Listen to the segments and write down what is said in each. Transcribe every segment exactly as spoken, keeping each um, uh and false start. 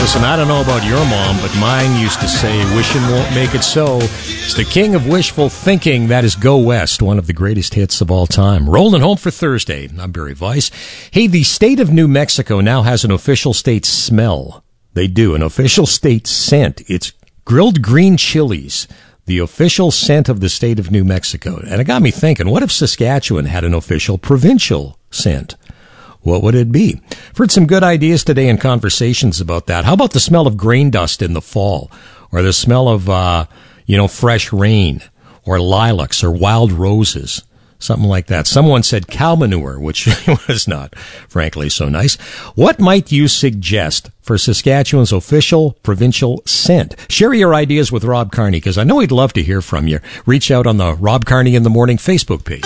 Listen, I don't know about your mom, but mine used to say, wishing won't make it so. It's the king of wishful thinking. That is Go West, one of the greatest hits of all time. Rolling home for Thursday. I'm Barry Weiss. Hey, the state of New Mexico now has an official state smell. They do, an official state scent. It's grilled green chilies, the official scent of the state of New Mexico. And it got me thinking, what if Saskatchewan had an official provincial scent? What would it be? I've heard some good ideas today in conversations about that. How about the smell of grain dust in the fall? Or the smell of, uh, you know, fresh rain? Or lilacs or wild roses? Something like that. Someone said cow manure, which was not, frankly, so nice. What might you suggest for Saskatchewan's official provincial scent? Share your ideas with Rob Carney, because I know he'd love to hear from you. Reach out on the Rob Carney in the Morning Facebook page.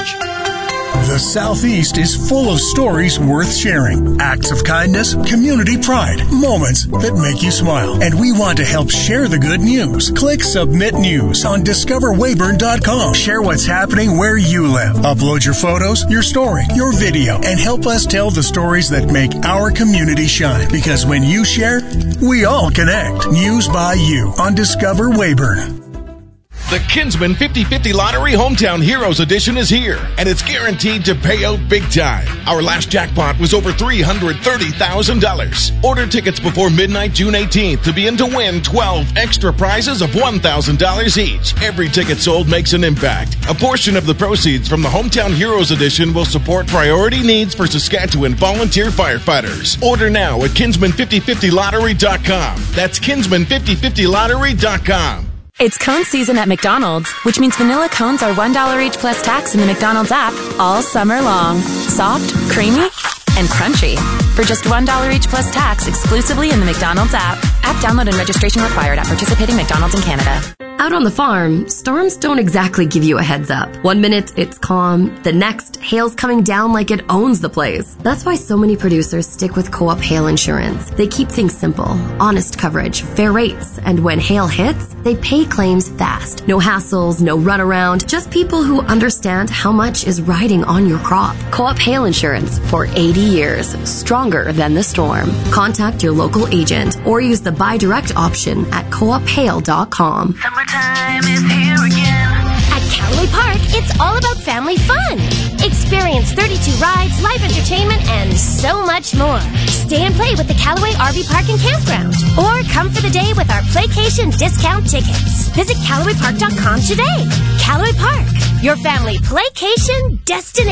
The Southeast is full of stories worth sharing. Acts of kindness, community pride, moments that make you smile. And we want to help share the good news. Click Submit News on discover weyburn dot com. Share what's happening where you live. Upload your photos, your story, your video, and help us tell the stories that make our community shine. Because when you share, we all connect. News by you on Discover Weyburn. The Kinsman fifty fifty Lottery Hometown Heroes Edition is here, and it's guaranteed to pay out big time. Our last jackpot was over three hundred thirty thousand dollars. Order tickets before midnight June eighteenth to be in to win twelve extra prizes of one thousand dollars each. Every ticket sold makes an impact. A portion of the proceeds from the Hometown Heroes Edition will support priority needs for Saskatchewan volunteer firefighters. Order now at kinsman fifty fifty lottery dot com. That's kinsman fifty fifty lottery dot com. It's cone season at McDonald's, which means vanilla cones are one dollar each plus tax in the McDonald's app all summer long. Soft, creamy, and crunchy. For just one dollar each plus tax exclusively in the McDonald's app. App download and registration required at participating McDonald's in Canada. Out on the farm, storms don't exactly give you a heads up. One minute it's calm, the next, hail's coming down like it owns the place. That's why so many producers stick with Co-op Hail Insurance. They keep things simple, honest coverage, fair rates, and when hail hits, they pay claims fast. No hassles, no runaround, just people who understand how much is riding on your crop. Co-op Hail Insurance for eighty years, stronger than the storm. Contact your local agent or use the buy direct option at co op hail dot com. Summertime is here again. At Callaway Park, it's all about family fun. Experience thirty-two rides, live entertainment, and so much more. Stay and play with the Callaway R V Park and Campground. Or come for the day with our Playcation discount tickets. Visit Callaway Park dot com today. Callaway Park, your family Playcation destination.